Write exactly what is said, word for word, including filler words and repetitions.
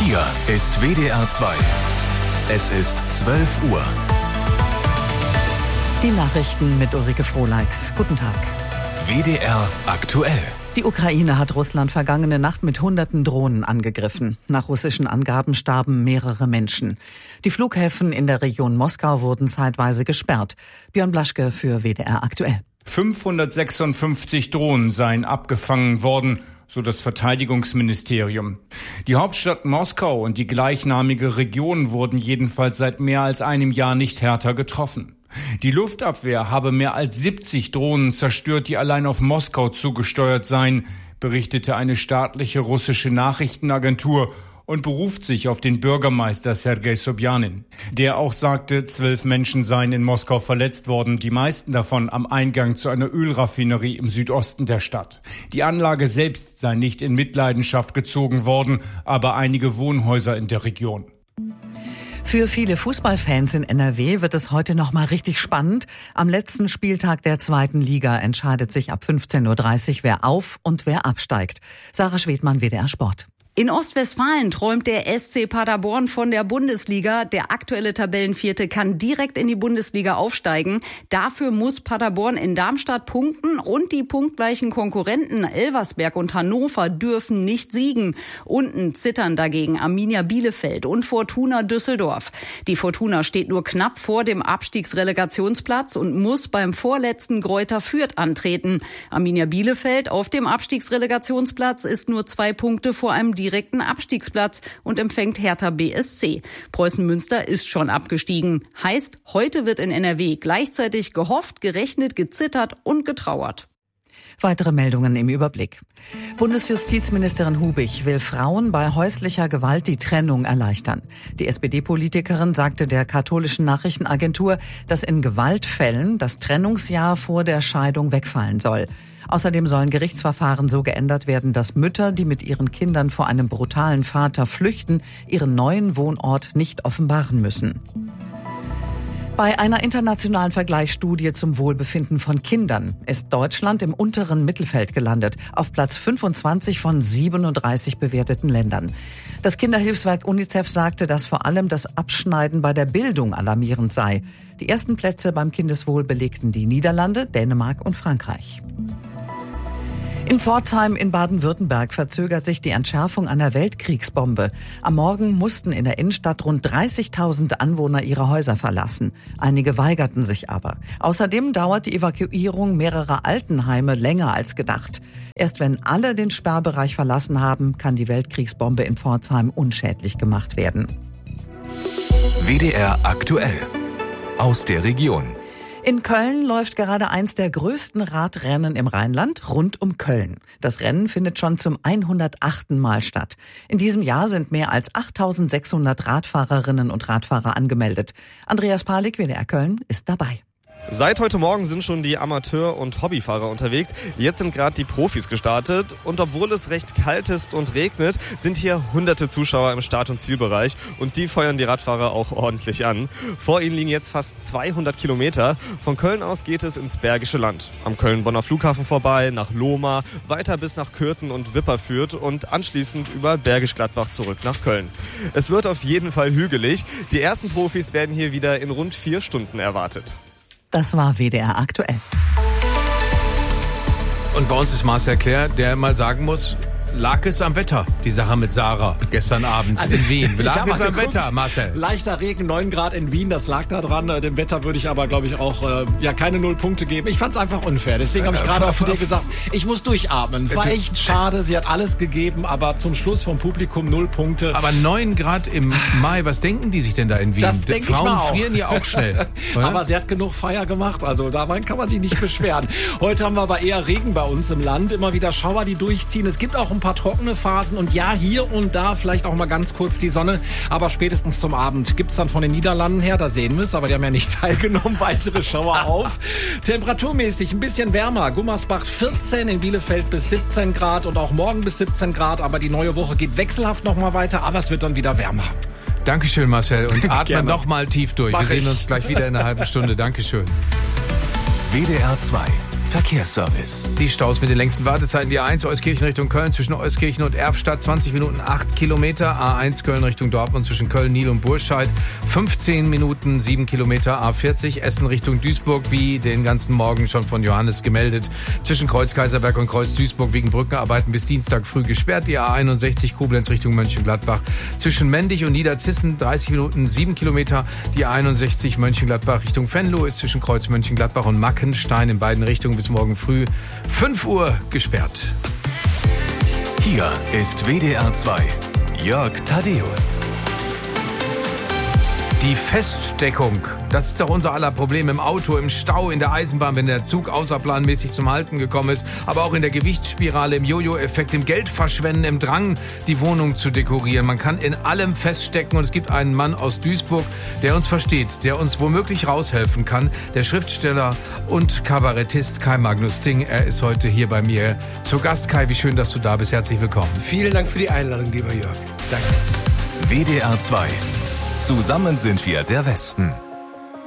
Hier ist W D R zwei. Es ist zwölf Uhr. Die Nachrichten mit Ulrike Frohleix. Guten Tag. W D R aktuell. Die Ukraine hat Russland vergangene Nacht mit hunderten Drohnen angegriffen. Nach russischen Angaben starben mehrere Menschen. Die Flughäfen in der Region Moskau wurden zeitweise gesperrt. Björn Blaschke für W D R aktuell. fünfhundertsechsundfünfzig Drohnen seien abgefangen worden, so das Verteidigungsministerium. Die Hauptstadt Moskau und die gleichnamige Region wurden jedenfalls seit mehr als einem Jahr nicht härter getroffen. Die Luftabwehr habe mehr als siebzig Drohnen zerstört, die allein auf Moskau zugesteuert seien, berichtete eine staatliche russische Nachrichtenagentur und beruft sich auf den Bürgermeister Sergei Sobjanin. Der auch sagte, zwölf Menschen seien in Moskau verletzt worden, die meisten davon am Eingang zu einer Ölraffinerie im Südosten der Stadt. Die Anlage selbst sei nicht in Mitleidenschaft gezogen worden, aber einige Wohnhäuser in der Region. Für viele Fußballfans in N R W wird es heute noch mal richtig spannend. Am letzten Spieltag der zweiten Liga entscheidet sich ab fünfzehn Uhr dreißig, wer auf und wer absteigt. Sarah Schwedmann, W D R Sport. In Ostwestfalen träumt der S C Paderborn von der Bundesliga. Der aktuelle Tabellenvierte kann direkt in die Bundesliga aufsteigen. Dafür muss Paderborn in Darmstadt punkten und die punktgleichen Konkurrenten Elversberg und Hannover dürfen nicht siegen. Unten zittern dagegen Arminia Bielefeld und Fortuna Düsseldorf. Die Fortuna steht nur knapp vor dem Abstiegsrelegationsplatz und muss beim vorletzten Greuther Fürth antreten. Arminia Bielefeld auf dem Abstiegsrelegationsplatz ist nur zwei Punkte vor einem direkten Abstiegsplatz und empfängt Hertha B S C. Preußen Münster ist schon abgestiegen. Heißt, heute wird in N R W gleichzeitig gehofft, gerechnet, gezittert und getrauert. Weitere Meldungen im Überblick. Bundesjustizministerin Hubich will Frauen bei häuslicher Gewalt die Trennung erleichtern. Die S P D-Politikerin sagte der katholischen Nachrichtenagentur, dass in Gewaltfällen das Trennungsjahr vor der Scheidung wegfallen soll. Außerdem sollen Gerichtsverfahren so geändert werden, dass Mütter, die mit ihren Kindern vor einem brutalen Vater flüchten, ihren neuen Wohnort nicht offenbaren müssen. Bei einer internationalen Vergleichsstudie zum Wohlbefinden von Kindern ist Deutschland im unteren Mittelfeld gelandet, auf Platz fünfundzwanzig von siebenunddreißig bewerteten Ländern. Das Kinderhilfswerk UNICEF sagte, dass vor allem das Abschneiden bei der Bildung alarmierend sei. Die ersten Plätze beim Kindeswohl belegten die Niederlande, Dänemark und Frankreich. In Pforzheim in Baden-Württemberg verzögert sich die Entschärfung einer Weltkriegsbombe. Am Morgen mussten in der Innenstadt rund dreißigtausend Anwohner ihre Häuser verlassen. Einige weigerten sich aber. Außerdem dauert die Evakuierung mehrerer Altenheime länger als gedacht. Erst wenn alle den Sperrbereich verlassen haben, kann die Weltkriegsbombe in Pforzheim unschädlich gemacht werden. W D R aktuell. Aus der Region. In Köln läuft gerade eins der größten Radrennen im Rheinland rund um Köln. Das Rennen findet schon zum hundertachten Mal statt. In diesem Jahr sind mehr als achttausendsechshundert Radfahrerinnen und Radfahrer angemeldet. Andreas Palik, W D R Köln, ist dabei. Seit heute Morgen sind schon die Amateur- und Hobbyfahrer unterwegs. Jetzt sind gerade die Profis gestartet. Und obwohl es recht kalt ist und regnet, sind hier hunderte Zuschauer im Start- und Zielbereich. Und die feuern die Radfahrer auch ordentlich an. Vor ihnen liegen jetzt fast zweihundert Kilometer. Von Köln aus geht es ins Bergische Land. Am Köln-Bonner Flughafen vorbei, nach Lohmar, weiter bis nach Kürten und Wipperfürth und anschließend über Bergisch Gladbach zurück nach Köln. Es wird auf jeden Fall hügelig. Die ersten Profis werden hier wieder in rund vier Stunden erwartet. Das war W D R aktuell. Und bei uns ist Marcel Claire, der mal sagen muss, lag es am Wetter, die Sache mit Sarah gestern Abend also in Wien. Lag es am geguckt, Wetter, Marcel? Leichter Regen, neun Grad in Wien, das lag da dran. Dem Wetter würde ich aber, glaube ich, auch äh, ja keine null Punkte geben. Ich fand es einfach unfair. Deswegen habe ich gerade auch zu dir gesagt, ich muss durchatmen. Es war echt schade, sie hat alles gegeben, aber zum Schluss vom Publikum null Punkte. Aber neun Grad im Mai, was denken die sich denn da in Wien? Das denke ich mal auch. Frauen frieren ja auch schnell. Aber sie hat genug Feier gemacht, also dabei kann man sich nicht beschweren. Heute haben wir aber eher Regen bei uns im Land. Immer wieder Schauer, die durchziehen. Es gibt auch ein paar trockene Phasen. Und ja, hier und da vielleicht auch mal ganz kurz die Sonne. Aber spätestens zum Abend gibt's dann von den Niederlanden her, da sehen wir es, aber die haben ja nicht teilgenommen, weitere Schauer auf. Temperaturmäßig ein bisschen wärmer. Gummersbach vierzehn, in Bielefeld bis siebzehn Grad und auch morgen bis siebzehn Grad. Aber die neue Woche geht wechselhaft noch mal weiter, aber es wird dann wieder wärmer. Dankeschön, Marcel. Und atme noch mal tief durch. Mach wir sehen ich. uns gleich wieder in einer halben Stunde. Dankeschön. W D R zwei. Verkehrsservice. Die Staus mit den längsten Wartezeiten. Die A eins Euskirchen Richtung Köln zwischen Euskirchen und Erfstadt. zwanzig Minuten, acht Kilometer. A eins Köln Richtung Dortmund zwischen Köln, Niel und Burscheid. fünfzehn Minuten, sieben Kilometer. A vierzig Essen Richtung Duisburg, wie den ganzen Morgen schon von Johannes gemeldet. Zwischen Kreuz Kaiserberg und Kreuz Duisburg wegen Brückenarbeiten bis Dienstag früh gesperrt. Die A einundsechzig Koblenz Richtung Mönchengladbach. Zwischen Mendig und Niederzissen dreißig Minuten, sieben Kilometer. Die A einundsechzig Mönchengladbach Richtung Venlo ist zwischen Kreuz Mönchengladbach und Mackenstein in beiden Richtungen bis morgen früh fünf Uhr gesperrt. Hier ist W D R zwei. Jörg Thaddeus. Die Feststeckung, das ist doch unser aller Problem im Auto, im Stau, in der Eisenbahn, wenn der Zug außerplanmäßig zum Halten gekommen ist, aber auch in der Gewichtsspirale, im Jojo-Effekt, im Geldverschwenden, im Drang, die Wohnung zu dekorieren. Man kann in allem feststecken und es gibt einen Mann aus Duisburg, der uns versteht, der uns womöglich raushelfen kann, der Schriftsteller und Kabarettist Kai Magnus Ting. Er ist heute hier bei mir zu Gast. Kai, wie schön, dass du da bist. Herzlich willkommen. Vielen Dank für die Einladung, lieber Jörg. Danke. W D R zwei. Zusammen sind wir der Westen.